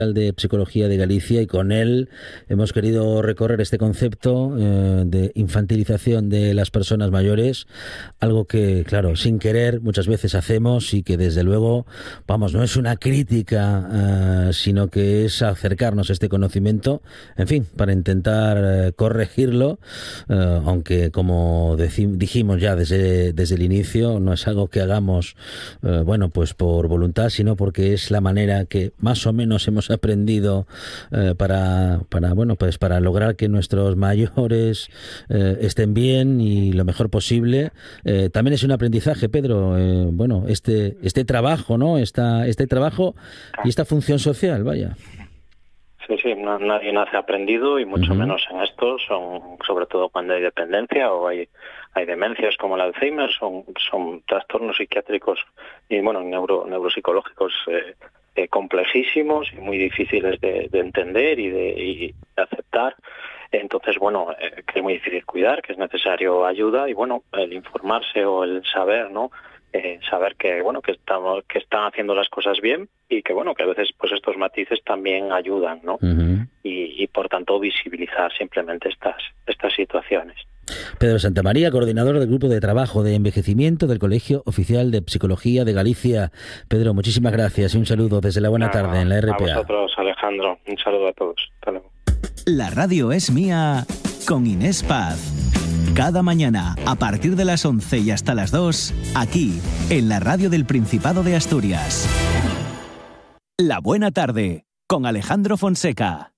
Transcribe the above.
de Psicología de Galicia, y con él hemos querido recorrer este concepto de infantilización de las personas mayores, algo que, claro, sin querer muchas veces hacemos y que desde luego, vamos, no es una crítica, sino que es acercarnos a este conocimiento, en fin, para intentar corregirlo, aunque como dijimos ya desde el inicio, no es algo que hagamos, bueno, pues por voluntad, sino porque es la manera que más o menos hemos aprendido para lograr que nuestros mayores estén bien y lo mejor posible. También es un aprendizaje, Pedro, este trabajo, ¿no? Este trabajo y esta función social, vaya. Sí, nadie nace aprendido, y mucho menos en esto. Sobre todo cuando hay dependencia o hay demencias como el Alzheimer, son trastornos psiquiátricos y neuropsicológicos complejísimos y muy difíciles de entender y de aceptar. Entonces, que es muy difícil cuidar, que es necesario ayuda, y el informarse o el saber, ¿no? Saber que están haciendo las cosas bien, y que a veces pues estos matices también ayudan, ¿no? Y por tanto visibilizar simplemente estas situaciones. Pedro Santamaría, coordinador del Grupo de Trabajo de Envejecimiento del Colegio Oficial de Psicología de Galicia. Pedro, muchísimas gracias y un saludo desde la buena tarde en la RPA. A vosotros, Alejandro. Un saludo a todos. Hasta luego. La radio es mía con Inés Paz. Cada mañana, a partir de las 11 y hasta las 2, aquí, en la radio del Principado de Asturias. La buena tarde, con Alejandro Fonseca.